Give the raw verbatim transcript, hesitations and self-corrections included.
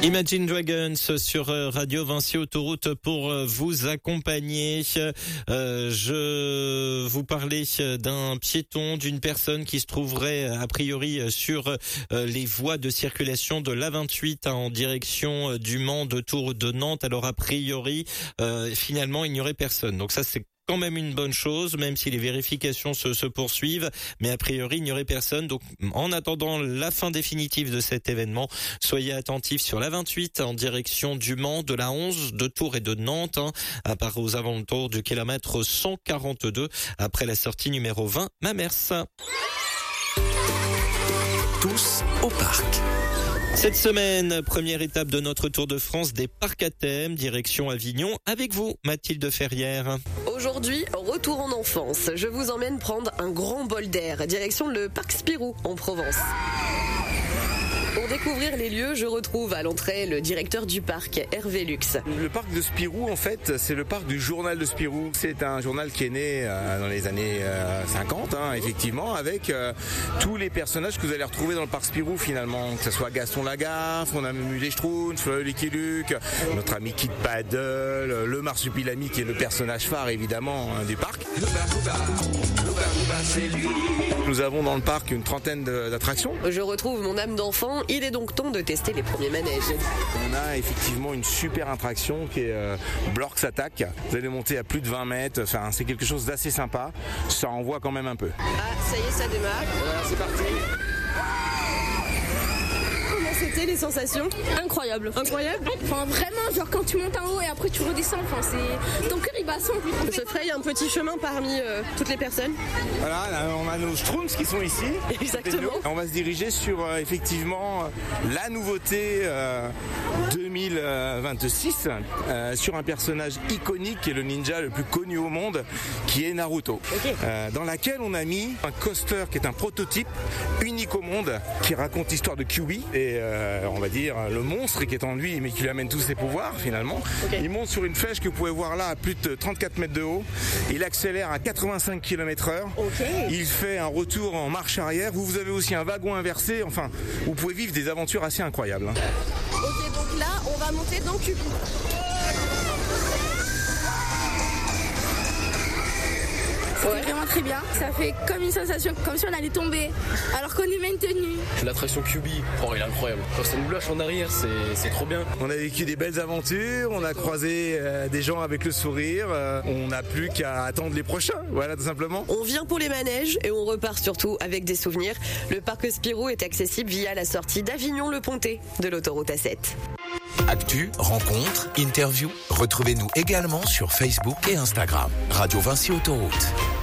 Imagine Dragons sur Radio Vinci Autoroute pour vous accompagner. Euh, je vous parlais d'un piéton, d'une personne qui se trouverait a priori sur les voies de circulation de l'A vingt-huit en direction du Mans, de Tours, de Nantes. Alors a priori, euh, finalement, il n'y aurait personne. Donc ça, c'est quand même une bonne chose, même si les vérifications se, se poursuivent, mais a priori il n'y aurait personne. Donc en attendant la fin définitive de cet événement, soyez attentifs sur l'A vingt-huit en direction du Mans, de la onze, de Tours et de Nantes, hein, à part aux alentours du kilomètre cent quarante-deux, après la sortie numéro vingt, Mamers. Tous au parc. Cette semaine, première étape de notre Tour de France des parcs à thème, direction Avignon, avec vous, Mathilde Ferrière. Aujourd'hui, retour en enfance. Je vous emmène prendre un grand bol d'air, direction le parc Spirou, en Provence. Pour découvrir les lieux, je retrouve à l'entrée le directeur du parc, Hervé Lux. Le parc de Spirou, en fait, c'est le parc du journal de Spirou. C'est un journal qui est né euh, dans les années euh, cinquante, hein, effectivement, avec euh, tous les personnages que vous allez retrouver dans le parc Spirou, finalement. Que ce soit Gaston Lagaffe, on a même eu les Schtroumpfs, Lucky Luke, notre ami Kid Paddle, le Marsupilami qui est le personnage phare, évidemment, hein, du parc. Nous avons dans le parc une trentaine d'attractions. Je retrouve mon âme d'enfant. Il est donc temps de tester les premiers manèges. On a effectivement une super attraction qui est euh, Blorks Attack. Vous allez monter à plus de vingt mètres. Enfin, c'est quelque chose d'assez sympa. Ça envoie quand même un peu. Ah, ça y est, ça démarre. Voilà, c'est parti. C'était les sensations? Incroyable. Incroyable? Enfin vraiment, genre quand tu montes en haut et après tu redescends, enfin c'est ton cœur il bat à cent. On se fraye un petit chemin parmi euh, toutes les personnes. Voilà, là, on a nos Schtroumpfs qui sont ici. Exactement. On va se diriger sur euh, effectivement la nouveauté euh, deux mille vingt-six euh, sur un personnage iconique qui est le ninja le plus connu au monde, qui est Naruto. Okay. Euh, dans laquelle on a mis un coaster qui est un prototype unique au monde qui raconte l'histoire de Kyuubi et euh, on va dire le monstre qui est en lui mais qui lui amène tous ses pouvoirs finalement. Okay. Il monte sur une flèche que vous pouvez voir là à plus de trente-quatre mètres de haut. Il accélère à quatre-vingt-cinq kilomètres heure. Okay. Il fait un retour en marche arrière. Vous, vous avez aussi un wagon inversé. Enfin, vous pouvez vivre des aventures assez incroyables. Hein. Ok, donc là, on va monter dans Kyuubi. C'est vraiment très bien. Ça fait comme une sensation, comme si on allait tomber, alors qu'on est maintenu. L'attraction Kyuubi, oh, il est incroyable. Quand ça nous lâche en arrière, c'est, c'est trop bien. On a vécu des belles aventures, on a croisé euh, des gens avec le sourire. Euh, on n'a plus qu'à attendre les prochains, voilà tout simplement. On vient pour les manèges et on repart surtout avec des souvenirs. Le parc Spirou est accessible via la sortie d'Avignon-le-Pontet de l'autoroute A sept. Actu, rencontres, interviews, retrouvez-nous également sur Facebook et Instagram. Radio Vinci Autoroute.